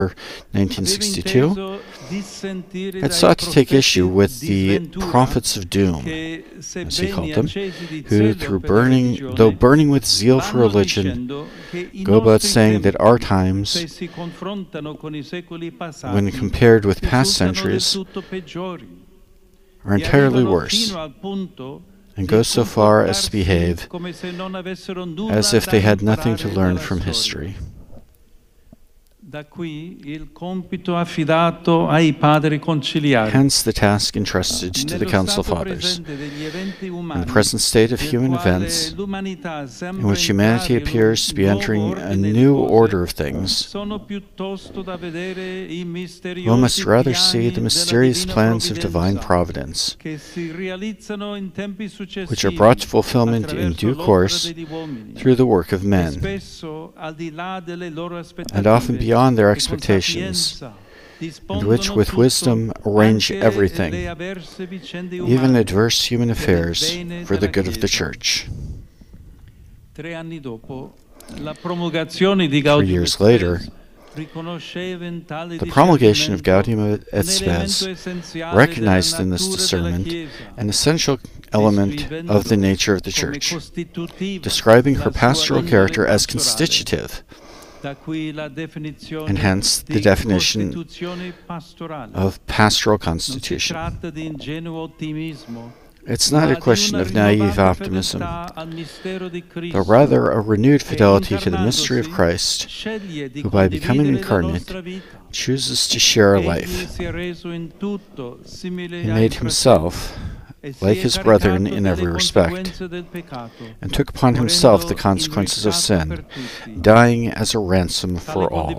1962, had sought to take issue with the prophets of doom, as he called them, who, though burning with zeal for religion, go about saying that our times, when compared with past centuries, are entirely worse, and go so far as to behave as if they had nothing to learn from history. Hence the task entrusted to the Council Fathers. In the present state of human events, in which humanity appears to be entering a new order of things, one must rather see the mysterious plans of divine providence, which are brought to fulfillment in due course through the work of men, and often beyond their expectations, and which with wisdom arrange everything, even adverse human affairs, for the good of the Church. 3 years later, the promulgation of Gaudium et Spes recognized in this discernment an essential element of the nature of the Church, describing her pastoral character as constitutive, and hence the definition of pastoral constitution. It's not a question of naive optimism, but rather a renewed fidelity to the mystery of Christ, who by becoming incarnate chooses to share our life. He made himself like his brethren in every respect, and took upon himself the consequences of sin, dying as a ransom for all.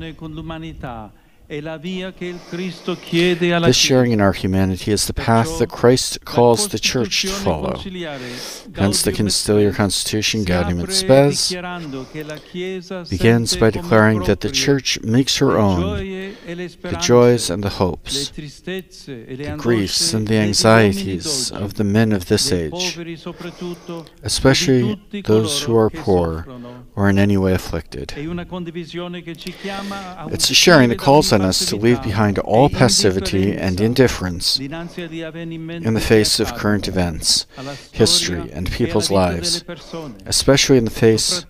This sharing in our humanity is the path that Christ calls the Church to follow. Hence the conciliar constitution Gaudium et Spes begins by declaring that the Church makes her own the joys and the hopes, the griefs and the anxieties of the men of this age, especially those who are poor or in any way afflicted. It's a sharing that calls on us to leave behind all passivity and indifference in the face of current events, history, and people's lives, especially in the face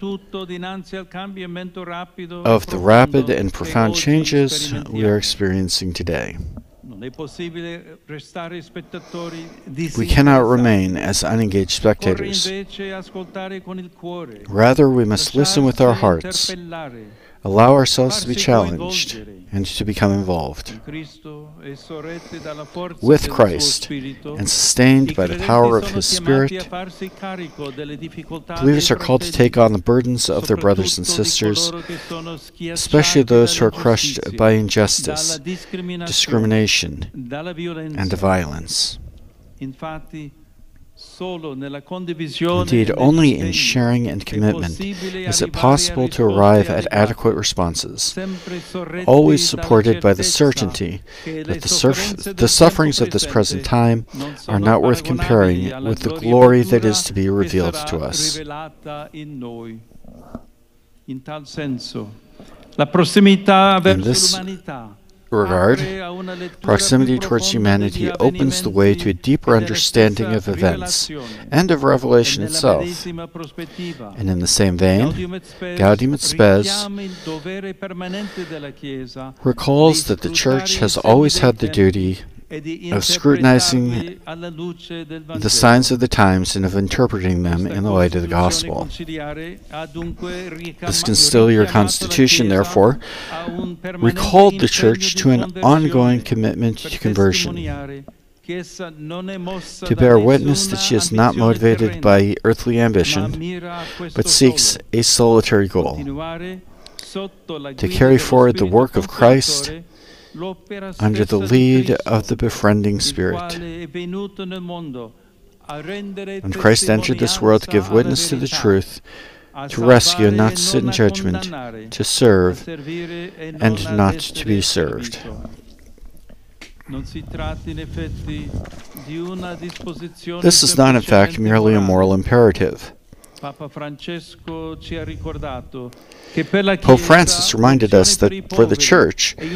of the rapid and profound changes we are experiencing today. We cannot remain as unengaged spectators. Rather, we must listen with our hearts, allow ourselves to be challenged, and to become involved. With Christ, and sustained by the power of His Spirit, believers are called to take on the burdens of their brothers and sisters, especially those who are crushed by injustice, discrimination, and violence. Indeed, only in sharing and commitment is it possible to arrive at adequate responses, always supported by the certainty that the sufferings of this present time are not worth comparing with the glory that is to be revealed to us. In this regard, proximity towards humanity opens the way to a deeper understanding of events and of Revelation itself. And in the same vein, Gaudium et Spes recalls that the Church has always had the duty of scrutinizing the signs of the times and of interpreting them in the light of the gospel. This conciliar constitution, therefore, recalled the Church to an ongoing commitment to conversion, to bear witness that she is not motivated by earthly ambition, but seeks a solitary goal, to carry forward the work of Christ under the lead of the befriending Spirit. When Christ entered this world to give witness to the truth, to rescue and not to sit in judgment, to serve and not to be served. This is not, in fact, merely a moral imperative. Pope Francis reminded us that for the Church,